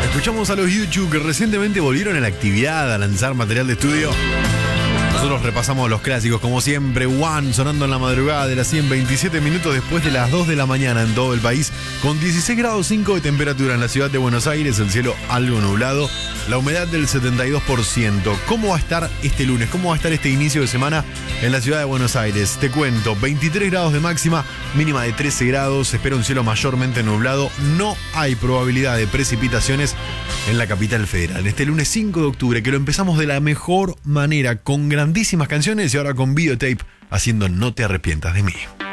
Escuchamos a los YouTube que recientemente volvieron a la actividad a lanzar material de estudio. Nosotros repasamos los clásicos, como siempre. One sonando en la madrugada de las 127 minutos después de las 2 de la mañana en todo el país, con 16 grados 5 de temperatura en la ciudad de Buenos Aires, el cielo algo nublado, la humedad del 72%. ¿Cómo va a estar este lunes? ¿Cómo va a estar este inicio de semana en la ciudad de Buenos Aires? Te cuento, 23 grados de máxima, mínima de 13 grados, se espera un cielo mayormente nublado, no hay probabilidad de precipitaciones en la capital federal. Este lunes 5 de octubre, que lo empezamos de la mejor manera, con grandísimas canciones y ahora con videotape haciendo No te arrepientas de mí.